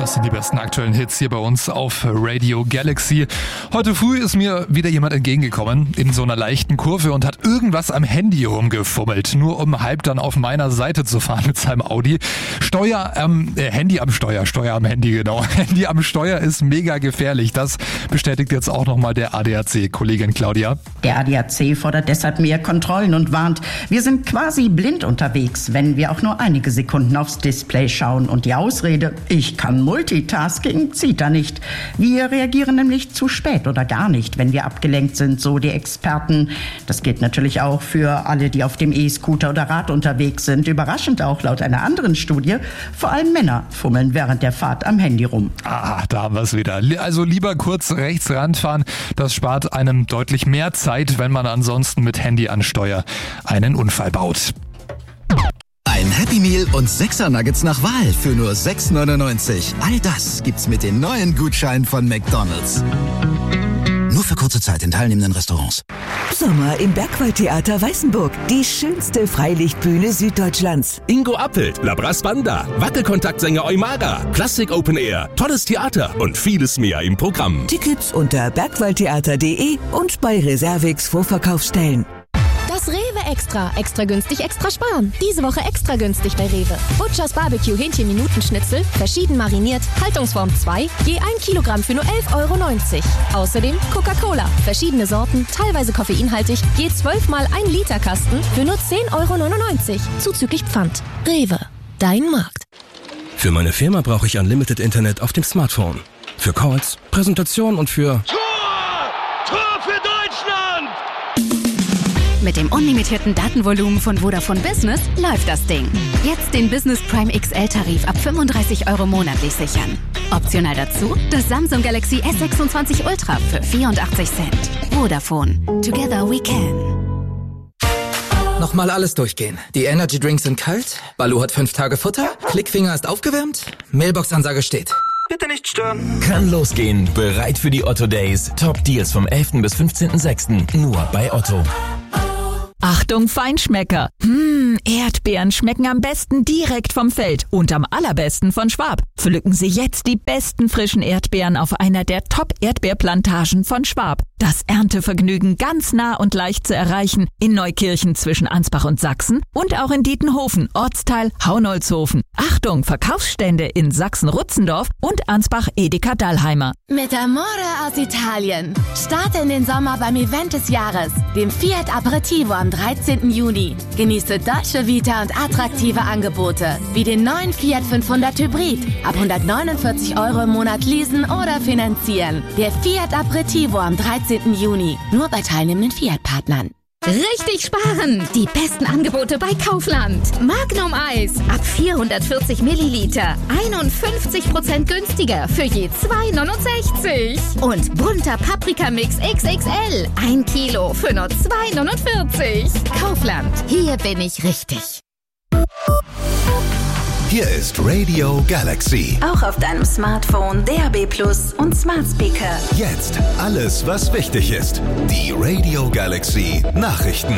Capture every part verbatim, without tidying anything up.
Das sind die besten aktuellen Hits hier bei uns auf Radio Galaxy. Heute früh ist mir wieder jemand entgegengekommen in so einer leichten Kurve und hat irgendwas am Handy rumgefummelt, nur um halb dann auf meiner Seite zu fahren mit seinem Audi. Steuer am äh, Handy am Steuer, Steuer am Handy, genau. Handy am Steuer ist mega gefährlich. Das bestätigt jetzt auch nochmal der A D A C-Kollegin Claudia. Der A D A C fordert deshalb mehr Kontrollen und warnt, wir sind quasi blind unterwegs, wenn wir auch nur einige Sekunden aufs Display schauen. Und die Ausrede, ich kann Multitasking, zieht da nicht. Wir reagieren nämlich zu spät oder gar nicht, wenn wir abgelenkt sind, so die Experten. Das gilt natürlich auch für alle, die auf dem E-Scooter oder Rad unterwegs sind. Überraschend auch laut einer anderen Studie, vor allem Männer fummeln während der Fahrt am Handy rum. Ah, da haben wir es wieder. Also lieber kurz rechts ranfahren, das spart einem deutlich mehr Zeit, wenn man ansonsten mit Handy an Steuer einen Unfall baut. Ein Happy Meal und Sechser Nuggets nach Wahl für nur sechs neunundneunzig. All das gibt's mit den neuen Gutscheinen von McDonald's. Nur für kurze Zeit in teilnehmenden Restaurants. Sommer im Bergwaldtheater Weißenburg. Die schönste Freilichtbühne Süddeutschlands. Ingo Appelt, Labras Banda, Wackelkontaktsänger Eumara, Klassik Open Air, tolles Theater und vieles mehr im Programm. Tickets unter bergwaldtheater punkt de und bei Reservix Vorverkaufsstellen. Das Rewe Extra. Extra günstig, extra sparen. Diese Woche extra günstig bei Rewe. Butchers Barbecue Hähnchen-Minuten-Schnitzel, verschieden mariniert, Haltungsform zwei, je ein Kilogramm für nur elf Euro neunzig. Außerdem Coca-Cola, verschiedene Sorten, teilweise koffeinhaltig, je zwölf mal ein Liter Kasten für nur zehn Euro neunundneunzig. Zuzüglich Pfand. Rewe. Dein Markt. Für meine Firma brauche ich Unlimited Internet auf dem Smartphone. Für Calls, Präsentation und für... Tor! Tor für Deutschland! Mit dem unlimitierten Datenvolumen von Vodafone Business läuft das Ding. Jetzt den Business Prime X L-Tarif ab fünfunddreißig Euro monatlich sichern. Optional dazu das Samsung Galaxy S sechsundzwanzig Ultra für vierundachtzig Cent. Vodafone. Together we can. Nochmal alles durchgehen. Die Energy Drinks sind kalt, Balu hat fünf Tage Futter, Klickfinger ist aufgewärmt, Mailbox-Ansage steht. Bitte nicht stören. Kann losgehen. Bereit für die Otto Days. Top Deals vom elften bis fünfzehnten sechsten Nur bei Otto. Achtung Feinschmecker! Mmh, Erdbeeren schmecken am besten direkt vom Feld und am allerbesten von Schwab. Pflücken Sie jetzt die besten frischen Erdbeeren auf einer der Top-Erdbeerplantagen von Schwab. Das Erntevergnügen ganz nah und leicht zu erreichen in Neukirchen zwischen Ansbach und Sachsen und auch in Dietenhofen, Ortsteil Haunolzhofen. Achtung, Verkaufsstände in Sachsen-Rutzendorf und Ansbach-Edeka-Dallheimer. Mit Amore aus Italien. Starte in den Sommer beim Event des Jahres, dem Fiat Aperitivo am dreizehnten Juni. Genieße deutsche Vita und attraktive Angebote, wie den neuen Fiat fünfhundert Hybrid. Ab hundertneunundvierzig Euro im Monat leasen oder finanzieren. Der Fiat Aperitivo am dreizehnten Juni. Nur bei teilnehmenden Fiat-Partnern. Richtig sparen! Die besten Angebote bei Kaufland. Magnum Eis ab vierhundertvierzig Milliliter. einundfünfzig Prozent günstiger für je zwei neunundsechzig. Und bunter Paprikamix X X L. Ein Kilo für nur zwei neunundvierzig. Kaufland. Hier bin ich richtig. Hier ist Radio Galaxy. Auch auf deinem Smartphone, D A B Plus und Smart Speaker. Jetzt alles, was wichtig ist. Die Radio Galaxy Nachrichten.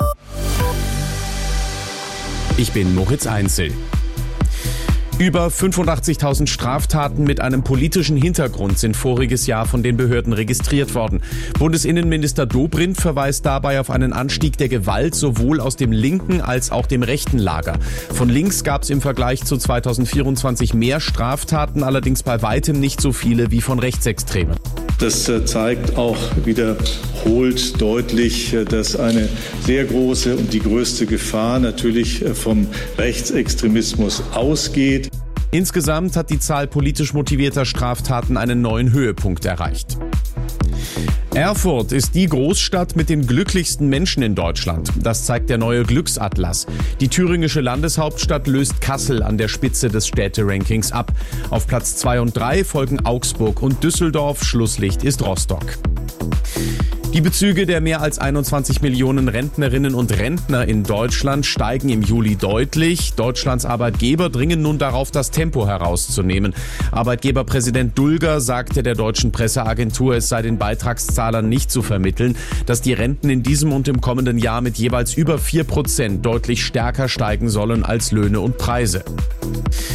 Ich bin Moritz Einzel. Über fünfundachtzigtausend Straftaten mit einem politischen Hintergrund sind voriges Jahr von den Behörden registriert worden. Bundesinnenminister Dobrindt verweist dabei auf einen Anstieg der Gewalt sowohl aus dem linken als auch dem rechten Lager. Von links gab es im Vergleich zu zweitausendvierundzwanzig mehr Straftaten, allerdings bei weitem nicht so viele wie von Rechtsextremen. Das zeigt auch wiederholt deutlich, dass eine sehr große und die größte Gefahr natürlich vom Rechtsextremismus ausgeht. Insgesamt hat die Zahl politisch motivierter Straftaten einen neuen Höhepunkt erreicht. Erfurt ist die Großstadt mit den glücklichsten Menschen in Deutschland. Das zeigt der neue Glücksatlas. Die thüringische Landeshauptstadt löst Kassel an der Spitze des Städterankings ab. Auf Platz zwei und drei folgen Augsburg und Düsseldorf. Schlusslicht ist Rostock. Die Bezüge der mehr als einundzwanzig Millionen Rentnerinnen und Rentner in Deutschland steigen im Juli deutlich. Deutschlands Arbeitgeber dringen nun darauf, das Tempo herauszunehmen. Arbeitgeberpräsident Dulger sagte der deutschen Presseagentur, es sei den Beitragszahlern nicht zu vermitteln, dass die Renten in diesem und im kommenden Jahr mit jeweils über vier Prozent deutlich stärker steigen sollen als Löhne und Preise.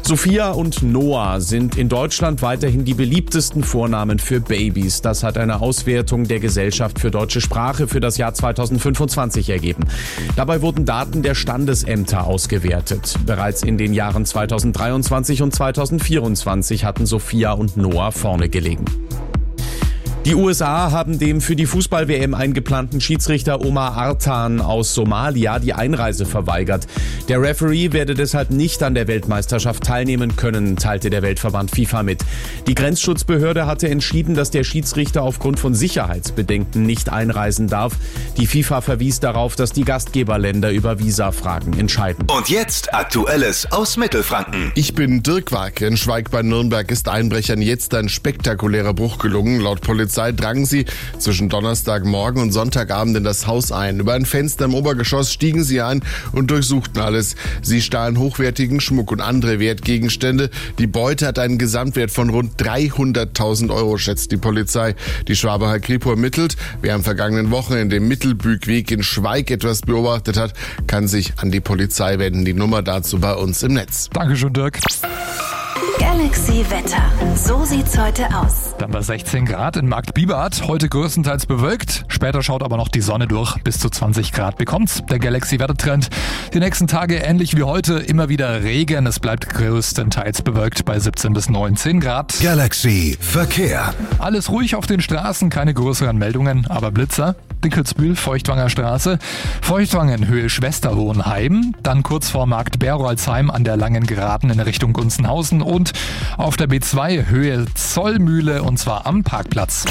Sophia und Noah sind in Deutschland weiterhin die beliebtesten Vornamen für Babys. Das hat eine Auswertung der Gesellschaft für deutsche Sprache für das Jahr zweitausendfünfundzwanzig ergeben. Dabei wurden Daten der Standesämter ausgewertet. Bereits in den Jahren zweitausenddreiundzwanzig und zweitausendvierundzwanzig hatten Sophia und Noah vorne gelegen. Die U S A haben dem für die Fußball-W M eingeplanten Schiedsrichter Omar Artan aus Somalia die Einreise verweigert. Der Referee werde deshalb nicht an der Weltmeisterschaft teilnehmen können, teilte der Weltverband FIFA mit. Die Grenzschutzbehörde hatte entschieden, dass der Schiedsrichter aufgrund von Sicherheitsbedenken nicht einreisen darf. Die FIFA verwies darauf, dass die Gastgeberländer über Visafragen entscheiden. Und jetzt Aktuelles aus Mittelfranken. Ich bin Dirk Warke. In Schweig bei Nürnberg ist Einbrechern jetzt ein spektakulärer Bruch gelungen. Laut Polizei drangen sie zwischen Donnerstagmorgen und Sonntagabend in das Haus ein. Über ein Fenster im Obergeschoss stiegen sie ein und durchsuchten alles. Sie stahlen hochwertigen Schmuck und andere Wertgegenstände. Die Beute hat einen Gesamtwert von rund dreihunderttausend Euro, schätzt die Polizei. Die Schwabacher Kripo ermittelt. Wer am vergangenen Wochenende im Mittelbügweg in Schweig etwas beobachtet hat, kann sich an die Polizei wenden. Die Nummer dazu bei uns im Netz. Dankeschön, Dirk. Galaxy Wetter. So sieht's heute aus. Dann bei sechzehn Grad in Markt Bibart. Heute größtenteils bewölkt. Später schaut aber noch die Sonne durch. Bis zu zwanzig Grad bekommt's. Der Galaxy Wettertrend. Die nächsten Tage ähnlich wie heute. Immer wieder Regen. Es bleibt größtenteils bewölkt bei siebzehn bis neunzehn Grad. Galaxy Verkehr. Alles ruhig auf den Straßen. Keine größeren Meldungen, aber Blitzer. Dickelsbühl, Feuchtwanger Straße. Feuchtwangen, Höhe Schwesterhohenheim. Dann kurz vor Markt Berolzheim an der Langen Geraden in Richtung Gunzenhausen. Und auf der B zwei Höhe Zollmühle und zwar am Parkplatz.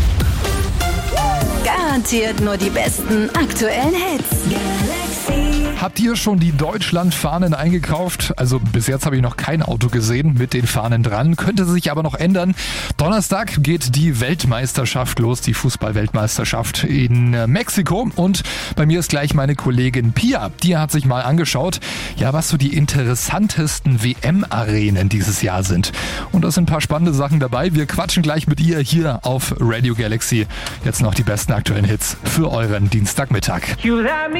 Garantiert nur die besten aktuellen Hits. Galaxy. Habt ihr schon die Deutschlandfahnen eingekauft? Also bis jetzt habe ich noch kein Auto gesehen mit den Fahnen dran. Könnte sich aber noch ändern. Donnerstag geht die Weltmeisterschaft los, die Fußball-Weltmeisterschaft in Mexiko. Und bei mir ist gleich meine Kollegin Pia. Die hat sich mal angeschaut, ja, was so die interessantesten W M-Arenen dieses Jahr sind. Und da sind ein paar spannende Sachen dabei. Wir quatschen gleich mit ihr hier auf Radio Galaxy. Jetzt noch die besten aktuellen Hits für euren Dienstagmittag. You let me